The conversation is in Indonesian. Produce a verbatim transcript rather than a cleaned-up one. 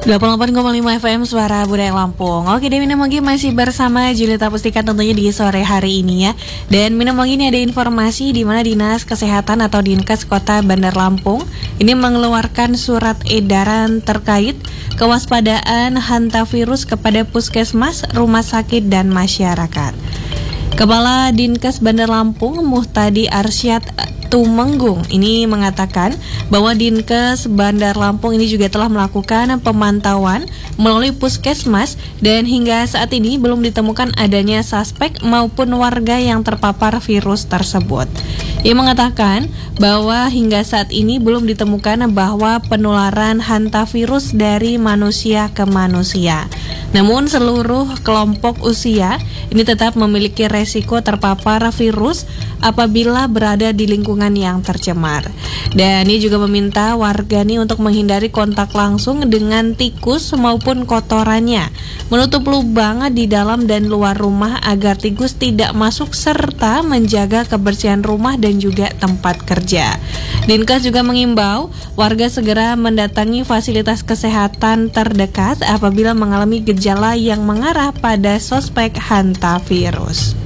dua puluh delapan koma lima F M Suara Budaya Lampung. Oke deh, Minamogi masih bersama Julita Pustika tentunya di sore hari ini ya. Dan Minamogi ini ada informasi di mana Dinas Kesehatan atau Dinkes Kota Bandar Lampung ini mengeluarkan surat edaran terkait kewaspadaan hantavirus kepada puskesmas, rumah sakit dan masyarakat. Kepala Dinkes Bandar Lampung Muhtadi Arsyad Tumenggung ini mengatakan bahwa Dinkes Bandar Lampung ini juga telah melakukan pemantauan melalui puskesmas dan hingga saat ini belum ditemukan adanya suspek maupun warga yang terpapar virus tersebut. Ia mengatakan bahwa hingga saat ini belum ditemukan bahwa penularan hantavirus dari manusia ke manusia. Namun seluruh kelompok usia ini tetap memiliki resiko terpapar virus apabila berada di lingkungan yang tercemar. Dan ini juga meminta warga nih untuk menghindari kontak langsung dengan tikus maupun kotorannya, menutup lubang di dalam dan luar rumah agar tikus tidak masuk serta menjaga kebersihan rumah dan juga tempat kerja. Dinkes juga mengimbau warga segera mendatangi fasilitas kesehatan terdekat apabila mengalami gejala yang mengarah pada suspek hantavirus.